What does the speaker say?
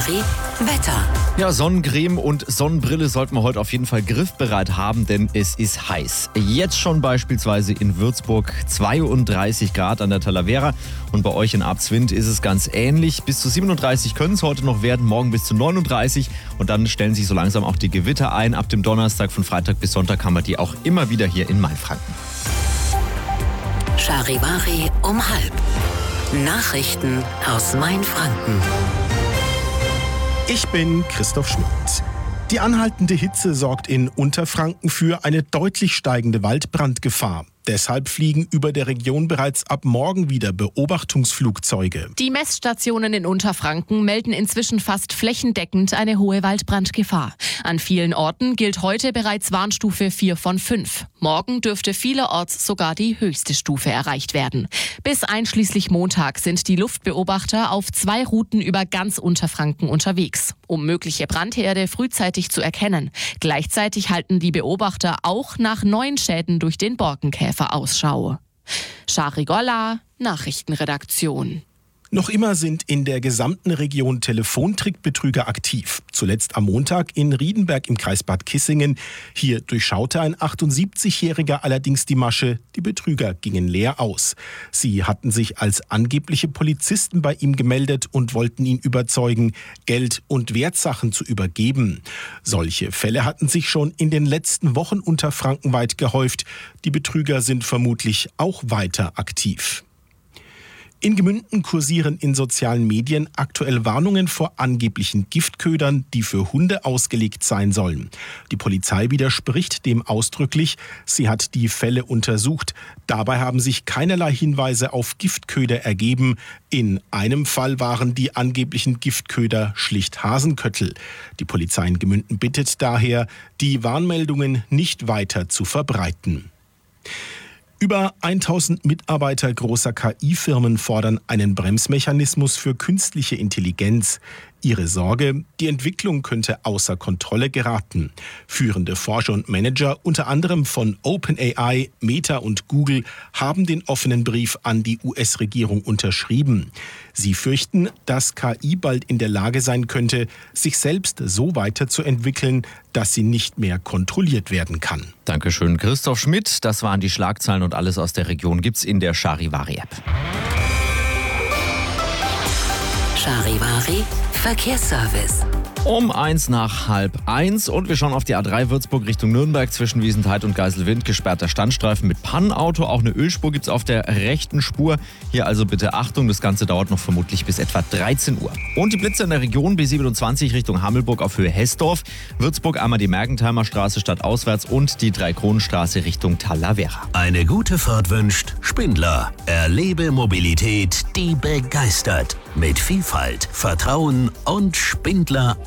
Charivari, Wetter. Ja, Sonnencreme und Sonnenbrille sollten wir heute auf jeden Fall griffbereit haben, denn es ist heiß. Jetzt schon beispielsweise in Würzburg 32 Grad an der Talavera und bei euch in Abswind ist es ganz ähnlich. Bis zu 37 können es heute noch werden, morgen bis zu 39 und dann stellen sich so langsam auch die Gewitter ein. Ab dem Donnerstag von Freitag bis Sonntag haben wir die auch immer wieder hier in Mainfranken. Charivari um 12:30. Nachrichten aus Mainfranken. Ich bin Christoph Schmidt. Die anhaltende Hitze sorgt in Unterfranken für eine deutlich steigende Waldbrandgefahr. Deshalb fliegen über der Region bereits ab morgen wieder Beobachtungsflugzeuge. Die Messstationen in Unterfranken melden inzwischen fast flächendeckend eine hohe Waldbrandgefahr. An vielen Orten gilt heute bereits Warnstufe 4 von 5. Morgen dürfte vielerorts sogar die höchste Stufe erreicht werden. Bis einschließlich Montag sind die Luftbeobachter auf 2 Routen über ganz Unterfranken unterwegs, um mögliche Brandherde frühzeitig zu erkennen. Gleichzeitig halten die Beobachter auch nach neuen Schäden durch den Borkenkäfer Ausschau. Charigolla, Nachrichtenredaktion. Noch immer sind in der gesamten Region Telefontrickbetrüger aktiv. Zuletzt am Montag in Riedenberg im Kreis Bad Kissingen. Hier durchschaute ein 78-Jähriger allerdings die Masche. Die Betrüger gingen leer aus. Sie hatten sich als angebliche Polizisten bei ihm gemeldet und wollten ihn überzeugen, Geld und Wertsachen zu übergeben. Solche Fälle hatten sich schon in den letzten Wochen unterfrankenweit gehäuft. Die Betrüger sind vermutlich auch weiter aktiv. In Gemünden kursieren in sozialen Medien aktuell Warnungen vor angeblichen Giftködern, die für Hunde ausgelegt sein sollen. Die Polizei widerspricht dem ausdrücklich. Sie hat die Fälle untersucht. Dabei haben sich keinerlei Hinweise auf Giftköder ergeben. In einem Fall waren die angeblichen Giftköder schlicht Hasenköttel. Die Polizei in Gemünden bittet daher, die Warnmeldungen nicht weiter zu verbreiten. Über 1000 Mitarbeiter großer KI-Firmen fordern einen Bremsmechanismus für künstliche Intelligenz. Ihre Sorge, die Entwicklung könnte außer Kontrolle geraten. Führende Forscher und Manager, unter anderem von OpenAI, Meta und Google, haben den offenen Brief an die US-Regierung unterschrieben. Sie fürchten, dass KI bald in der Lage sein könnte, sich selbst so weiterzuentwickeln, dass sie nicht mehr kontrolliert werden kann. Dankeschön, Christoph Schmidt. Das waren die Schlagzeilen und alles aus der Region gibt's in der Charivari-App. Charivari, Verkehrsservice. Um 1:50 und wir schauen auf die A3 Würzburg Richtung Nürnberg zwischen Wiesenthal und Geiselwind. Gesperrter Standstreifen mit Pannenauto. Auch eine Ölspur gibt's auf der rechten Spur. Hier also bitte Achtung, das Ganze dauert noch vermutlich bis etwa 13 Uhr. Und die Blitze in der Region B27 Richtung Hammelburg auf Höhe Hessdorf. Würzburg einmal die Mergentheimer Straße stadtauswärts und die Dreikronenstraße Richtung Talavera. Eine gute Fahrt wünscht Spindler. Erlebe Mobilität, die begeistert. Mit Vielfalt, Vertrauen und Spindler